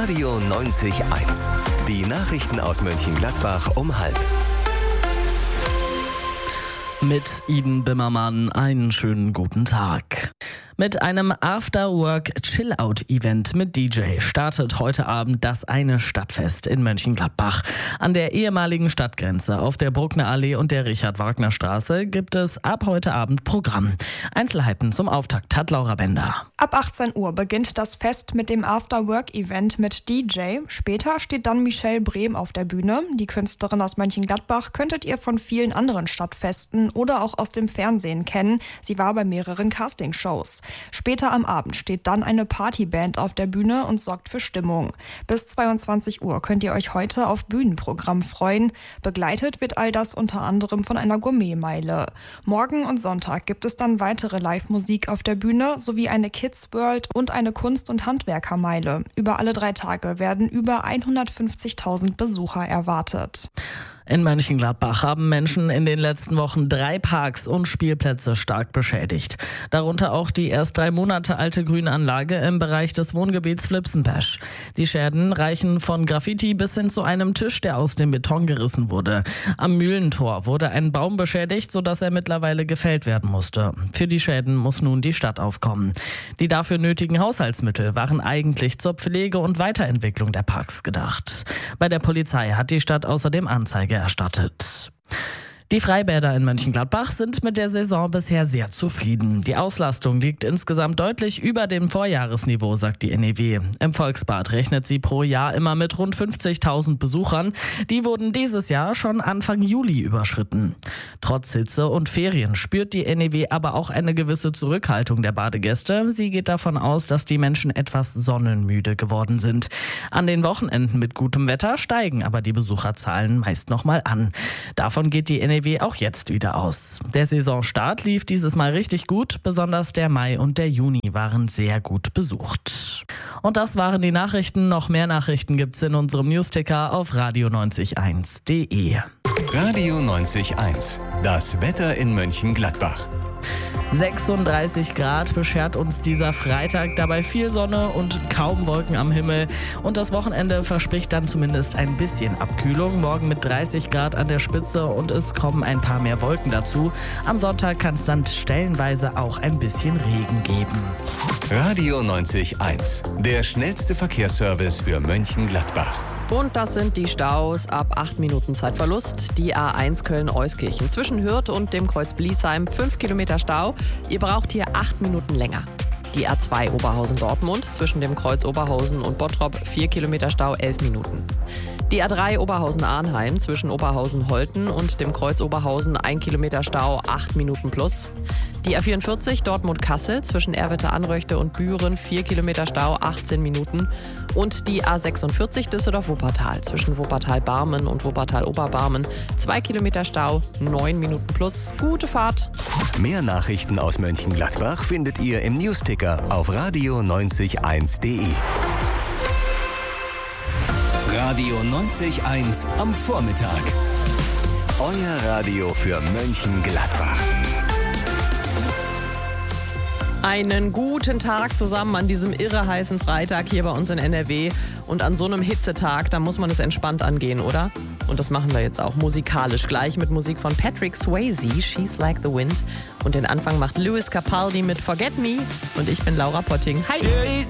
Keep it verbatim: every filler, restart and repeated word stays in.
Radio neunzig Komma eins. Die Nachrichten aus Mönchengladbach um halb. Mit Iden Bimmermann einen schönen guten Tag. Mit einem After-Work-Chill-Out-Event mit D J startet heute Abend das eine Stadtfest in Mönchengladbach. An der ehemaligen Stadtgrenze auf der Bruckner Allee und der Richard-Wagner-Straße gibt es ab heute Abend Programm. Einzelheiten zum Auftakt hat Laura Bender. Ab achtzehn Uhr beginnt das Fest mit dem After-Work-Event mit D J. Später steht dann Michelle Brehm auf der Bühne. Die Künstlerin aus Mönchengladbach könntet ihr von vielen anderen Stadtfesten oder auch aus dem Fernsehen kennen. Sie war bei mehreren Castingshows. Später am Abend steht dann eine Partyband auf der Bühne und sorgt für Stimmung. Bis zweiundzwanzig Uhr könnt ihr euch heute auf Bühnenprogramm freuen. Begleitet wird all das unter anderem von einer Gourmetmeile. Morgen und Sonntag gibt es dann weitere Live-Musik auf der Bühne sowie eine Kids World und eine Kunst- und Handwerkermeile. Über alle drei Tage werden über hundertfünfzigtausend Besucher erwartet. In Mönchengladbach haben Menschen in den letzten Wochen drei Parks und Spielplätze stark beschädigt. Darunter auch die erst drei Monate alte Grünanlage im Bereich des Wohngebiets Flipsenpesch. Die Schäden reichen von Graffiti bis hin zu einem Tisch, der aus dem Beton gerissen wurde. Am Mühlentor wurde ein Baum beschädigt, sodass er mittlerweile gefällt werden musste. Für die Schäden muss nun die Stadt aufkommen. Die dafür nötigen Haushaltsmittel waren eigentlich zur Pflege und Weiterentwicklung der Parks gedacht. Bei der Polizei hat die Stadt außerdem Anzeige erstattet. Die Freibäder in Mönchengladbach sind mit der Saison bisher sehr zufrieden. Die Auslastung liegt insgesamt deutlich über dem Vorjahresniveau, sagt die N E W. Im Volksbad rechnet sie pro Jahr immer mit rund fünfzigtausend Besuchern. Die wurden dieses Jahr schon Anfang Juli überschritten. Trotz Hitze und Ferien spürt die N E W aber auch eine gewisse Zurückhaltung der Badegäste. Sie geht davon aus, dass die Menschen etwas sonnenmüde geworden sind. An den Wochenenden mit gutem Wetter steigen aber die Besucherzahlen meist nochmal an. Davon geht die N E W auch jetzt wieder aus. Der Saisonstart lief dieses Mal richtig gut, besonders der Mai und der Juni waren sehr gut besucht. Und das waren die Nachrichten. Noch mehr Nachrichten gibt's in unserem Newsticker auf radio neunzig Komma eins punkt de. Radio neunzig Komma eins. Das Wetter in Mönchengladbach. sechsunddreißig Grad beschert uns dieser Freitag, dabei viel Sonne und kaum Wolken am Himmel. Und das Wochenende verspricht dann zumindest ein bisschen Abkühlung. Morgen mit dreißig Grad an der Spitze und es kommen ein paar mehr Wolken dazu. Am Sonntag kann es dann stellenweise auch ein bisschen Regen geben. Radio neunzig Komma eins. Der schnellste Verkehrsservice für Mönchengladbach. Und das sind die Staus ab acht Minuten Zeitverlust. Die A eins Köln-Euskirchen zwischen Hürth und dem Kreuz Bliesheim fünf Kilometer Stau. Ihr braucht hier acht Minuten länger. Die A zwei Oberhausen-Dortmund zwischen dem Kreuz Oberhausen und Bottrop vier Kilometer Stau, elf Minuten. Die A drei Oberhausen-Arnheim zwischen Oberhausen-Holten und dem Kreuz Oberhausen ein Kilometer Stau, acht Minuten plus. Die A vierundvierzig Dortmund-Kassel zwischen Erwitte-Anröchte und Büren vier Kilometer Stau, achtzehn Minuten. Und die A sechsundvierzig Düsseldorf-Wuppertal zwischen Wuppertal-Barmen und Wuppertal-Oberbarmen zwei Kilometer Stau, neun Minuten plus. Gute Fahrt! Mehr Nachrichten aus Mönchengladbach findet ihr im Newsticker auf radio neunzig Komma eins punkt de. Radio neunzig Komma eins am Vormittag. Euer Radio für Mönchengladbach. Einen guten Tag zusammen an diesem irre heißen Freitag hier bei uns in N R W. Und an so einem Hitzetag, da muss man es entspannt angehen, oder? Und das machen wir jetzt auch musikalisch. Gleich mit Musik von Patrick Swayze, She's Like the Wind. Und den Anfang macht Lewis Capaldi mit Forget Me. Und ich bin Laura Potting. Hi!